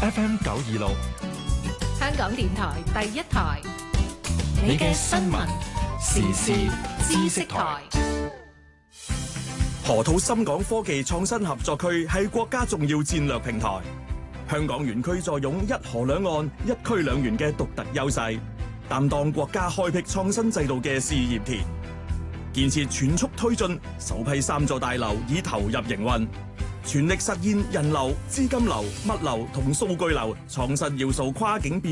FM 926， 香港電台第一台，你嘅新聞時事知識台。 河套深港科技創新合作區係國家重要戰略平台，香港園區坐擁一河兩岸、一區兩園嘅獨特優勢，擔當國家開闢創新制度嘅試驗田。建設全速推進，首批3座大樓已投入營運，全力實現人流、資金流、物流同數據流創新要素跨境變